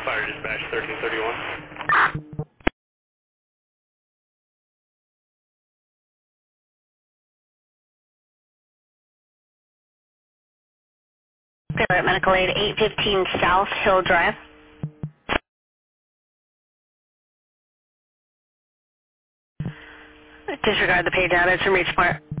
Fire dispatch 1331. Favorite Medical Aid 815 South Hill Drive. Disregard the page out. It's from Reach Smart.